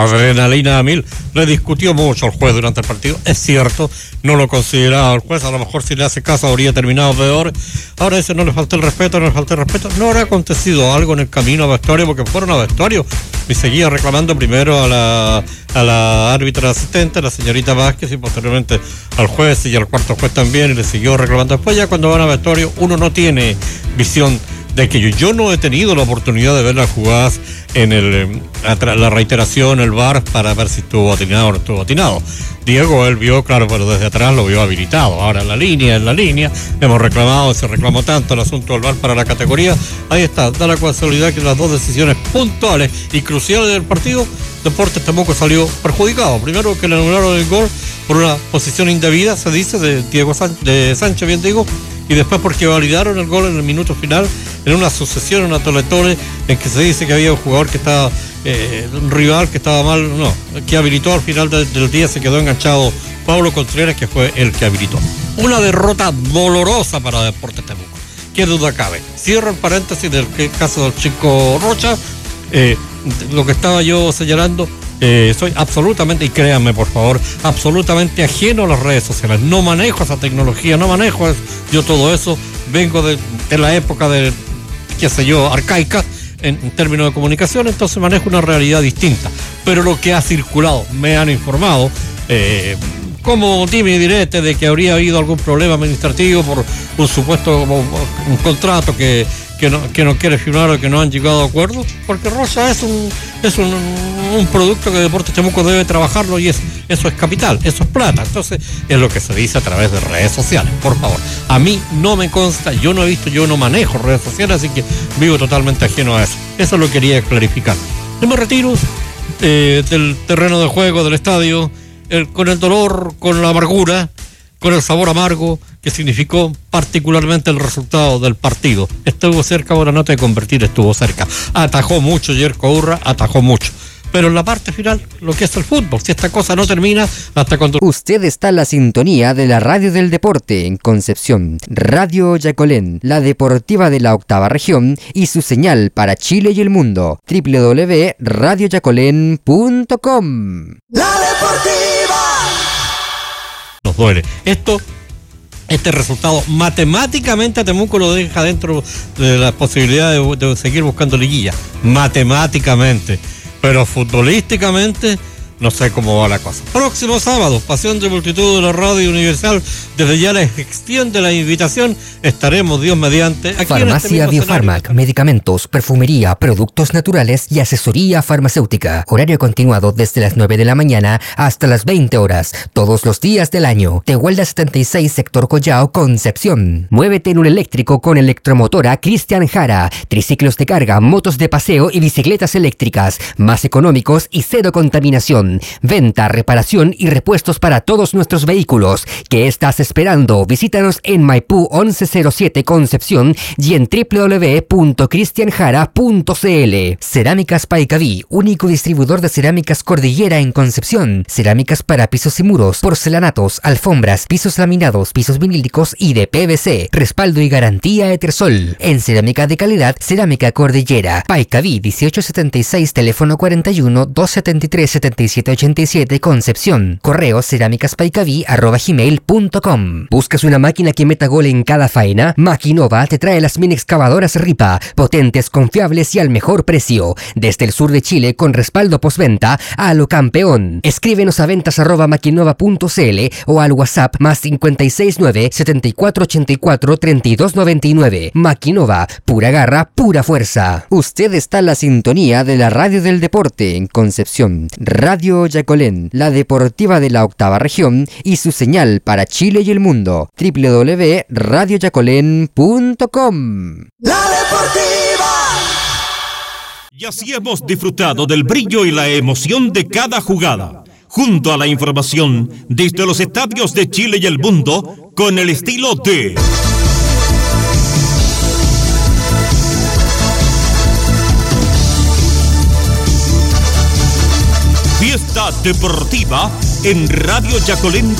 adrenalina a mil. Le discutió mucho al juez durante el partido, es cierto, no lo consideraba el juez, a lo mejor si le hace caso habría terminado peor. Ahora dice, no le falta el respeto, no habrá acontecido algo en el camino a vestuario, porque fueron a vestuario y seguía reclamando primero a la árbitra asistente, la señorita Vázquez, y posteriormente al juez y al cuarto juez también, y le siguió reclamando. Después ya cuando van a vestuario uno no tiene visión de aquello. Yo no he tenido la oportunidad de ver las jugadas en la reiteración, el VAR, para ver si estuvo atinado o no estuvo atinado. Diego, él vio, claro, pero desde atrás lo vio habilitado. Ahora en la línea, hemos reclamado, se reclamó tanto el asunto del VAR para la categoría. Ahí está, da la casualidad que las dos decisiones puntuales y cruciales del partido, Deportes Temuco salió perjudicado. Primero, que le anularon el gol por una posición indebida, se dice, de Sánchez, bien digo, y después porque validaron el gol en el minuto final, en una sucesión, una toletole, en que se dice que había un jugador que estaba, un rival que estaba mal, que habilitó al final del día, se quedó enganchado Pablo Contreras, que fue el que habilitó. Una derrota dolorosa para Deportes Temuco, qué duda cabe. Cierro el paréntesis del caso del chico Rocha, lo que estaba yo señalando. Soy absolutamente, y créanme por favor, absolutamente ajeno a las redes sociales. No manejo esa tecnología, yo todo eso. Vengo de la época de, arcaica en términos de comunicación, entonces manejo una realidad distinta. Pero lo que ha circulado, me han informado, como dime y direte, de que habría habido algún problema administrativo por un supuesto un contrato que no quiere firmar o que no han llegado a acuerdo, porque Rocha es un producto que Deportes Temuco debe trabajarlo, y eso es capital, eso es plata. Entonces es lo que se dice a través de redes sociales. Por favor, a mí no me consta, yo no manejo redes sociales, así que vivo totalmente ajeno a eso. Eso lo quería clarificar. Yo me retiro del terreno de juego del estadio, con el dolor, con la amargura, con el sabor amargo que significó particularmente el resultado del partido. Estuvo cerca, ahora no te convertir, estuvo cerca. Atajó mucho Yerko Urra, atajó mucho. Pero en la parte final, lo que es el fútbol, si esta cosa no termina hasta cuando... Usted está en la sintonía de la radio del deporte en Concepción, Radio Yacolén, la deportiva de la 8ª región y su señal para Chile y el mundo, www.radioyacolén.com. ¡La deportiva! Nos duele. Este resultado matemáticamente a Temuco lo deja dentro de la posibilidad de seguir buscando liguilla. Matemáticamente. Pero futbolísticamente no sé cómo va la cosa. Próximo sábado, Pasión de Multitud de la Radio Universal. Desde ya les extiende la invitación. Estaremos, Dios mediante, aquí Farmacia Biofarmac, medicamentos, perfumería, productos naturales y asesoría farmacéutica. Horario continuado desde las 9 de la mañana hasta las 20 horas, todos los días del año. Tehuelda 76, sector Collao, Concepción. Muévete en un eléctrico con electromotora Cristian Jara. Triciclos de carga, motos de paseo y bicicletas eléctricas, más económicos y cero contaminación. Venta, reparación y repuestos para todos nuestros vehículos. ¿Qué estás esperando? Visítanos en Maipú 1107 Concepción y en www.cristianjara.cl. Cerámicas Paicaví, único distribuidor de cerámicas Cordillera en Concepción. Cerámicas para pisos y muros, porcelanatos, alfombras, pisos laminados, pisos vinílicos y de PVC. Respaldo y garantía Etersol. En cerámica de calidad, Cerámica Cordillera. Paicaví 1876, teléfono 41 273 7787 Concepción. Correo cerámicaspaicaví@gmail.com. ¿Buscas una máquina que meta gol en cada faena? Maquinova te trae las mini excavadoras Ripa, potentes, confiables y al mejor precio. Desde el sur de Chile, con respaldo postventa a lo campeón. Escríbenos a ventas@maquinova.cl o al WhatsApp +569 7484 3299. Maquinova, pura garra, pura fuerza. Usted está en la sintonía de la radio del deporte en Concepción, Radio Yacolén, la deportiva de la 8ª región y su señal para Chile y el mundo, www.radioyacolén.com. ¡La deportiva! Y así hemos disfrutado del brillo y la emoción de cada jugada, junto a la información desde los estadios de Chile y el mundo, con el estilo de... Fiesta Deportiva en Radio Yacolén de